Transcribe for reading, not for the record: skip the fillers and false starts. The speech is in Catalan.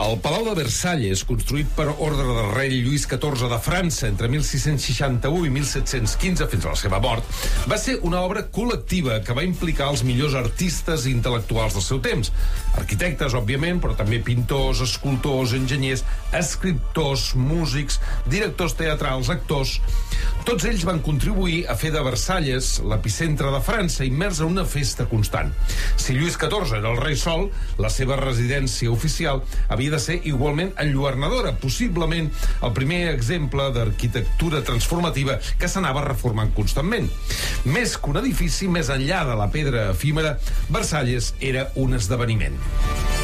El Palau de Versalles, construït per ordre del rei Lluís XIV de França entre 1661 i 1715 fins a la seva mort, va ser una obra col·lectiva que va implicar els millors artistes i intel·lectuals del seu temps. Arquitectes, òbviament, però també pintors, escultors, enginyers, escriptors, músics, directors teatrals, actors. Tots ells van contribuir a fer de Versalles l'epicentre de França, immers en una festa constant. Si Lluís XIV era el rei sol, la seva residència oficial havia de ser igualment enlluernadora, possiblement el primer exemple d'arquitectura transformativa que s'anava reformant constantment. Més que un edifici, més enllà de la pedra efímera, Versalles era un esdeveniment.